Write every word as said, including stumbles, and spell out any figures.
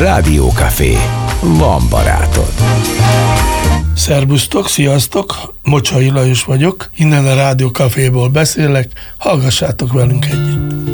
Rádiókafé. Van barátod. Szerbusztok, sziasztok! Mocsai Lajos vagyok, innen a Rádiókaféból beszélek, hallgassátok velünk együtt!